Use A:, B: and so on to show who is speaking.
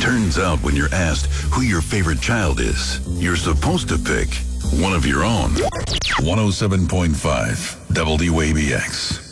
A: Turns out when you're asked who your favorite child is, you're supposed to pick one of your own. 107.5 WABX.